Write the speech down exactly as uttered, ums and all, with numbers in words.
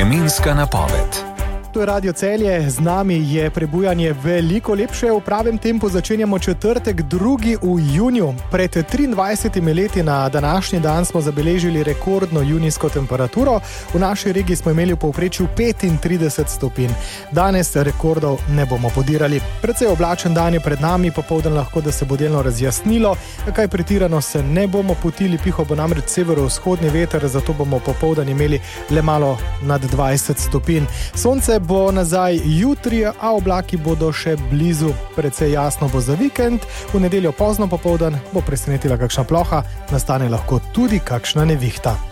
Vremenska napoved. To je Radio Celje, z nami je prebujanje veliko lepše. V pravem tempu začenjamo četrtek, drugi v juniju. Pred triindvajsetimi leti na današnji dan smo zabeležili rekordno junijsko temperaturo. V naši regiji smo imeli v povprečju petintrideset stopinj. Danes rekordov ne bomo podirali. Precej oblačen dan je pred nami, popoldan lahko, da se bo delno razjasnilo. Kaj pretirano se ne bomo potili, pihal bo namreč severovzhodni veter, zato bomo popoldan imeli le malo nad dvajset stopinj. Sonce bo nazaj jutri, a oblaki bodo še blizu. Precej jasno bo za vikend, v nedeljo pozno popoldan bo presenetila kakšna ploha, nastane lahko tudi kakšna nevihta.